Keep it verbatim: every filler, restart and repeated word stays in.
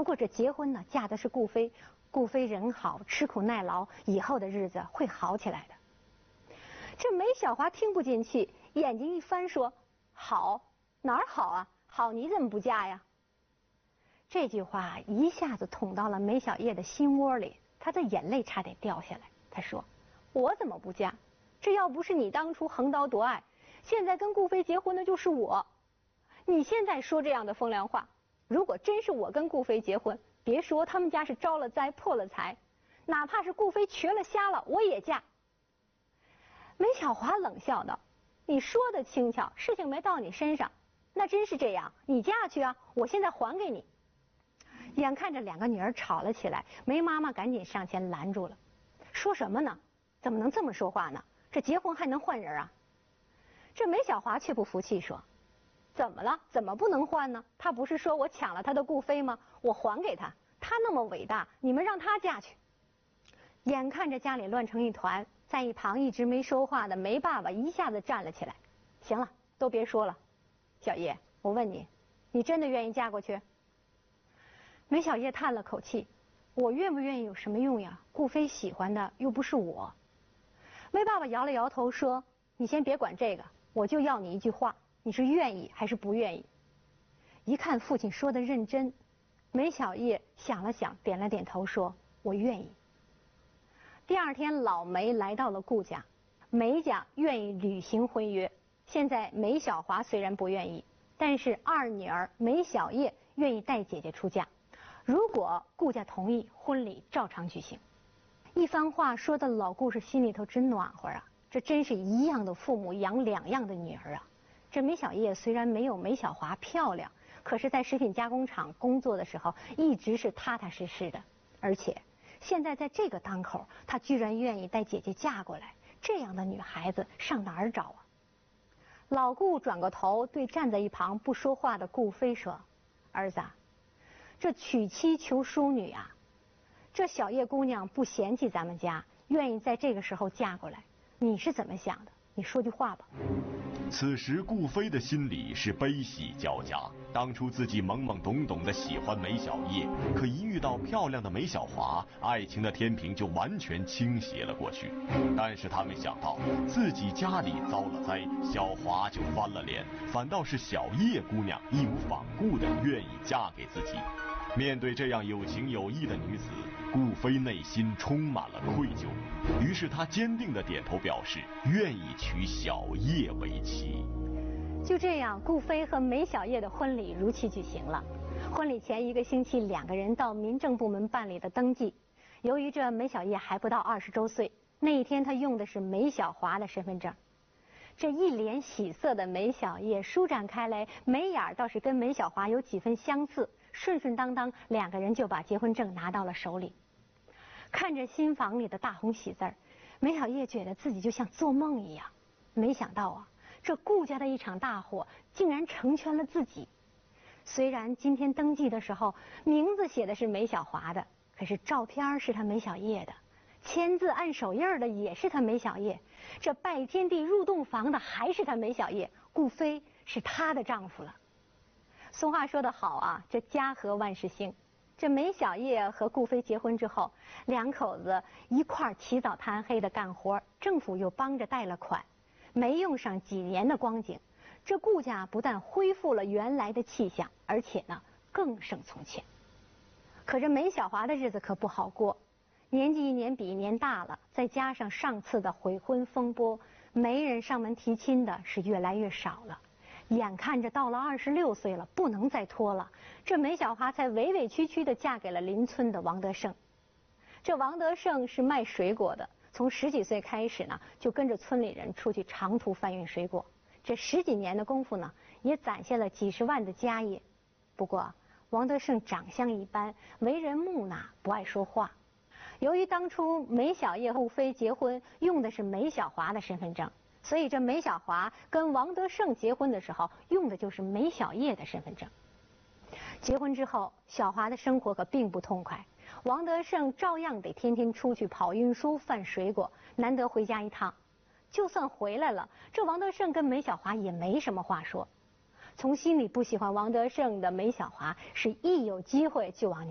不过这结婚呢，嫁的是顾飞，顾飞人好，吃苦耐劳，以后的日子会好起来的。这梅小华听不进去，眼睛一翻说：“好，哪儿好啊？好你怎么不嫁呀？”这句话一下子捅到了梅小叶的心窝里，她的眼泪差点掉下来。她说：“我怎么不嫁？这要不是你当初横刀夺爱，现在跟顾飞结婚的就是我。你现在说这样的风凉话，如果真是我跟顾飞结婚，别说他们家是招了灾破了财，哪怕是顾飞瘸了瞎了，我也嫁。”梅小华冷笑道：“你说的轻巧，事情没到你身上，那真是这样，你嫁去啊，我现在还给你。”眼看着两个女儿吵了起来，梅妈妈赶紧上前拦住了。说什么呢？怎么能这么说话呢？这结婚还能换人啊？这梅小华却不服气说：“怎么了？怎么不能换呢？他不是说我抢了他的顾飞吗？我还给他，他那么伟大，你们让他嫁去。”眼看着家里乱成一团，在一旁一直没说话的梅爸爸一下子站了起来：“行了，都别说了。小叶，我问你，你真的愿意嫁过去？”梅小叶叹了口气：“我愿不愿意有什么用呀？顾飞喜欢的又不是我。”梅爸爸摇了摇头说：“你先别管这个，我就要你一句话，你是愿意还是不愿意？”一看父亲说的认真，梅小叶想了想，点了点头说：“我愿意。”第二天，老梅来到了顾家，梅家愿意履行婚约。现在梅小华虽然不愿意，但是二女儿梅小叶愿意带姐姐出嫁。如果顾家同意，婚礼照常举行。一番话说的老顾是心里头真暖和啊！这真是一样的父母养两样的女儿啊！这梅小叶虽然没有梅小华漂亮，可是在食品加工厂工作的时候一直是踏踏实实的，而且现在在这个当口，她居然愿意带姐姐嫁过来，这样的女孩子上哪儿找啊？老顾转过头对站在一旁不说话的顾飞说：“儿子啊，这娶妻求淑女啊，这小叶姑娘不嫌弃咱们家，愿意在这个时候嫁过来，你是怎么想的？你说句话吧。” 此时顾飞的心里是悲喜交加。当初自己懵懵懂懂的喜欢梅小叶，可一遇到漂亮的梅小华，爱情的天平就完全倾斜了过去。但是他没想到自己家里遭了灾，小华就翻了脸，反倒是小叶姑娘义无反顾的愿意嫁给自己。面对这样有情有义的女子，顾飞内心充满了愧疚，于是他坚定地点头表示愿意娶小叶为妻。 就这样，顾飞和梅小叶的婚礼如期举行了。婚礼前一个星期，两个人到民政部门办理的登记。由于这梅小叶还不到二十周岁，那一天她用的是梅小华的身份证。这一脸喜色的梅小叶舒展开来，眉眼倒是跟梅小华有几分相似，顺顺当当，两个人就把结婚证拿到了手里。看着新房里的大红喜字儿，梅小叶觉得自己就像做梦一样。没想到啊，这顾家的一场大火竟然成全了自己。虽然今天登记的时候名字写的是梅小华的，可是照片是他梅小叶的，签字按手印的也是他梅小叶，这拜天地入洞房的还是他梅小叶，顾飞是他的丈夫了。俗话说得好啊，这家和万事兴。这梅小叶和顾飞结婚之后，两口子一块儿起早贪黑的干活，政府又帮着贷了款，没用上几年的光景，这顾家不但恢复了原来的气象，而且呢更胜从前。可这梅小华的日子可不好过，年纪一年比一年大了，再加上上次的悔婚风波，媒人上门提亲的是越来越少了。眼看着到了二十六岁了，不能再拖了，这梅小华才委委屈屈地嫁给了邻村的王德胜。这王德胜是卖水果的，从十几岁开始呢，就跟着村里人出去长途贩运水果。这十几年的功夫呢，也攒下了几十万的家业。不过王德胜长相一般，为人木讷，不爱说话。由于当初梅小叶和顾飞结婚用的是梅小华的身份证，所以这梅小华跟王德胜结婚的时候用的就是梅小叶的身份证。结婚之后，小华的生活可并不痛快，王德胜照样得天天出去跑运输贩水果，难得回家一趟。就算回来了，这王德胜跟梅小华也没什么话说。从心里不喜欢王德胜的梅小华是一有机会就往